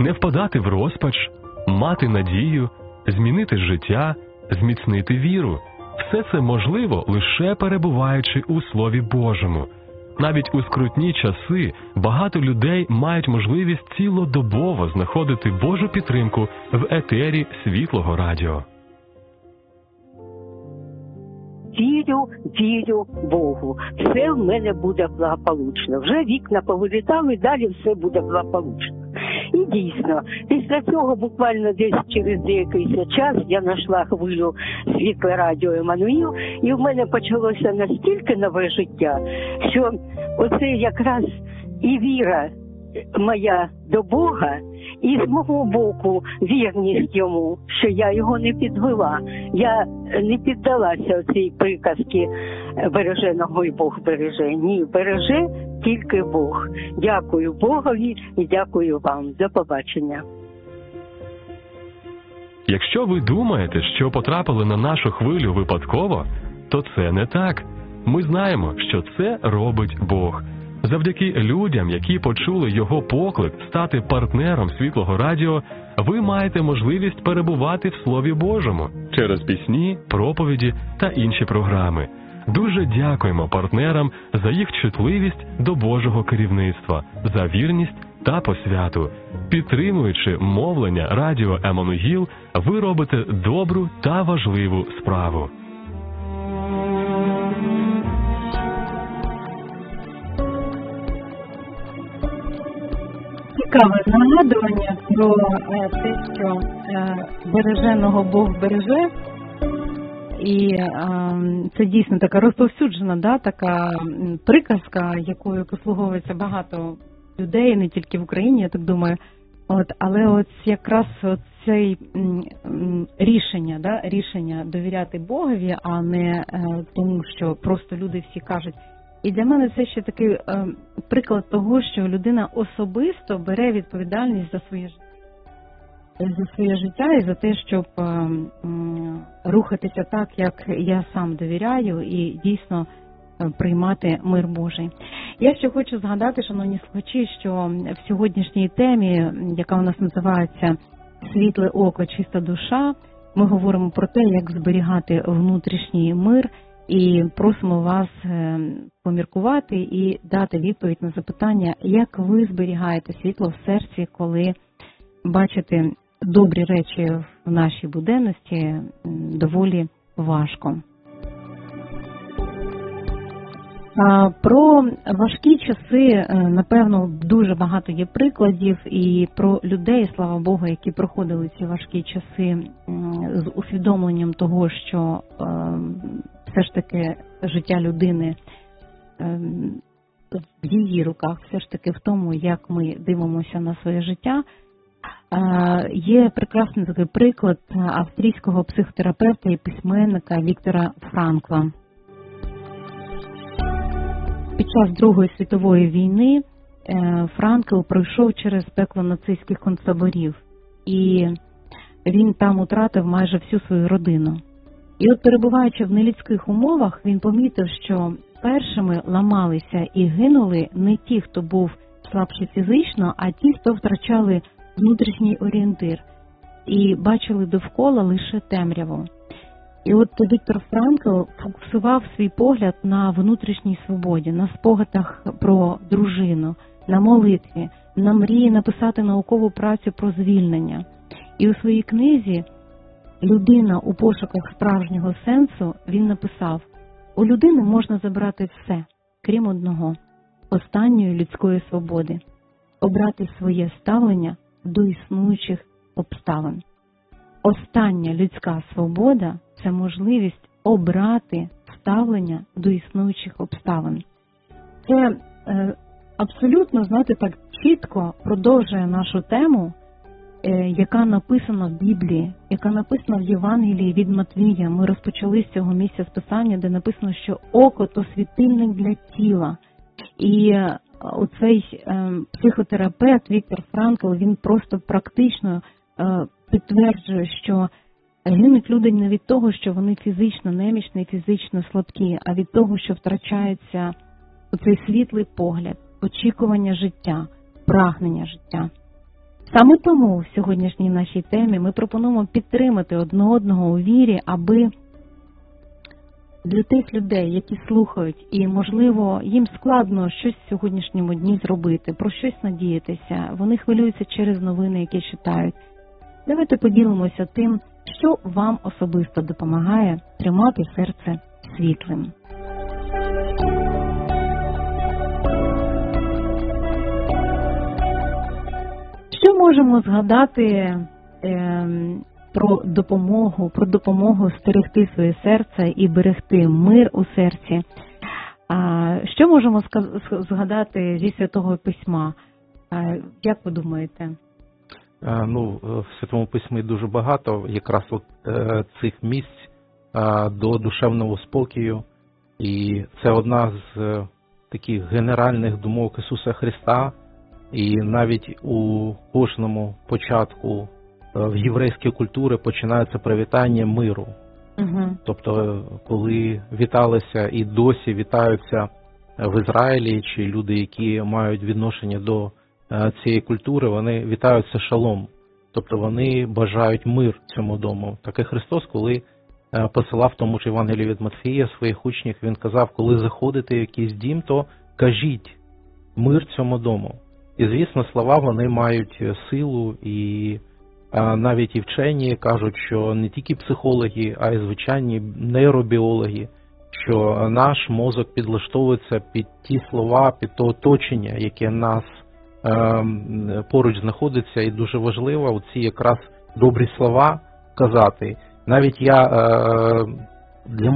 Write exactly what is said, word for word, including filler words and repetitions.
не впадати в розпач, мати надію, змінити життя, зміцнити віру. Все це можливо лише перебуваючи у Слові Божому. Навіть у скрутні часи багато людей мають можливість цілодобово знаходити Божу підтримку в етері Світлого Радіо. Вірю, вірю Богу. Все в мене буде благополучно. Вже вікна повилітали, далі все буде благополучно. І дійсно, після цього буквально десь через деякий час я знайшла хвилю Світле Радіо Еммануїл, і в мене почалося настільки нове життя, що оце якраз і віра моя до Бога, і з мого боку вірність йому, що я його не підвела. Я не піддалася цій приказці «береженого й Бог береже». Ні, береже тільки Бог. Дякую Богові і дякую вам. До побачення. Якщо ви думаєте, що потрапили на нашу хвилю випадково, то це не так. Ми знаємо, що це робить Бог. Завдяки людям, які почули його поклик стати партнером Світлого Радіо, ви маєте можливість перебувати в Слові Божому через пісні, проповіді та інші програми. Дуже дякуємо партнерам за їх чутливість до Божого керівництва, за вірність та посвяту. Підтримуючи мовлення Радіо Еммануїл, ви робите добру та важливу справу. Цікаве нагадування про те, що береженого Бог береже. І е, це дійсно така розповсюджена, да, така приказка, якою послуговується багато людей, не тільки в Україні, я так думаю. От, але от якраз це рішення, да, рішення довіряти Богові, а не е, тому, що просто люди всі кажуть. І для мене це ще такий е, приклад того, що людина особисто бере відповідальність за своє життя. за своє життя і за те, щоб е, е, рухатися так, як я сам довіряю, і дійсно е, приймати мир Божий. Я ще хочу згадати, шановні слухачі, що в сьогоднішній темі, яка у нас називається «Світле око, чиста душа», ми говоримо про те, як зберігати внутрішній мир, і просимо вас е, поміркувати і дати відповідь на запитання, як ви зберігаєте світло в серці, коли бачите добрі речі в нашій буденності доволі важко. Про важкі часи, напевно, дуже багато є прикладів, і про людей, слава Богу, які проходили ці важкі часи з усвідомленням того, що все ж таки життя людини в її руках, все ж таки в тому, як ми дивимося на своє життя. Є прекрасний такий приклад австрійського психотерапевта і письменника Віктора Франкла. Під час Другої світової війни Франкл пройшов через пекло нацистських концтаборів, і він там втратив майже всю свою родину. І от, перебуваючи в нелюдських умовах, він помітив, що першими ламалися і гинули не ті, хто був слабший фізично, а ті, хто втрачали внутрішній орієнтир і бачили довкола лише темряву. І от Віктор Франкл фокусував свій погляд на внутрішній свободі, на спогадах про дружину, на молитві, на мрії написати наукову працю про звільнення. І у своїй книзі «Людина у пошуках справжнього сенсу» він написав: «У людини можна забрати все, крім одного – останньої людської свободи – обрати своє ставлення до існуючих обставин». Остання людська свобода – це можливість обрати ставлення до існуючих обставин. Це е, абсолютно, знаєте, так чітко продовжує нашу тему, е, яка написана в Біблії, яка написана в Євангелії від Матвія. Ми розпочали з цього місця списання, де написано, що око – то світильник для тіла. І е, оцей е, психотерапевт Віктор Франкл, він просто практично е, підтверджує, що гинуть люди не від того, що вони фізично немічні, фізично слабкі, а від того, що втрачається оцей світлий погляд, очікування життя, прагнення життя. Саме тому в сьогоднішній нашій темі ми пропонуємо підтримати одне одного у вірі, аби для тих людей, які слухають, і, можливо, їм складно щось в сьогоднішньому дні зробити, про щось надіятися, вони хвилюються через новини, які читають. Давайте поділимося тим, що вам особисто допомагає тримати серце світлим. Що можемо згадати е, про допомогу, про допомогу стерегти своє серце і берегти мир у серці? А що можемо сказ- згадати зі Святого Письма? А, як ви думаєте? Ну, в Святому Письмі дуже багато якраз от е, цих місць е, до душевного спокою. І це одна з е, таких генеральних думок Ісуса Христа. І навіть у кожному початку е, в єврейській культурі починається привітання миру. Угу. Тобто, коли віталися і досі вітаються в Ізраїлі, чи люди, які мають відношення до цієї культури, вони вітаються шалом. Тобто вони бажають мир цьому дому. Так і Христос, коли посилав тому ж Євангелії від Матфія своїх учнів, він казав, коли заходите в якийсь дім, то кажіть мир цьому дому. І, звісно, слова вони мають силу, і навіть і вчені кажуть, що не тільки психологи, а й звичайні нейробіологи, що наш мозок підлаштовується під ті слова, під те оточення, яке нас поруч знаходиться, і дуже важливо оці якраз добрі слова казати. Навіть я для